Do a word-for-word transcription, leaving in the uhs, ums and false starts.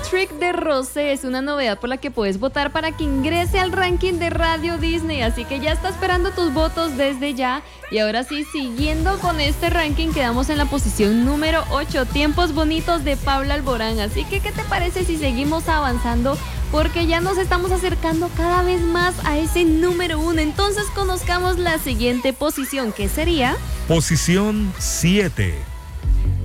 Trick de Rosé es una novedad por la que puedes votar para que ingrese al ranking de Radio Disney, así que ya está esperando tus votos desde ya. Y ahora sí, siguiendo con este ranking, quedamos en la posición número ocho, Tiempos Bonitos de Pablo Alborán. Así que, ¿qué te parece si seguimos avanzando? Porque ya nos estamos acercando cada vez más a ese número uno. Entonces conozcamos la siguiente posición, que sería... Posición siete.